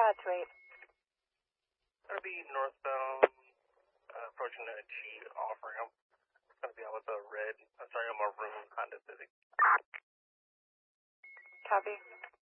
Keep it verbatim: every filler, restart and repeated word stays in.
Uh, two eight. Gonna be northbound, uh, approaching the T off ramp. Gonna be out with a red, uh, sorry, a maroon Honda Civic. Copy.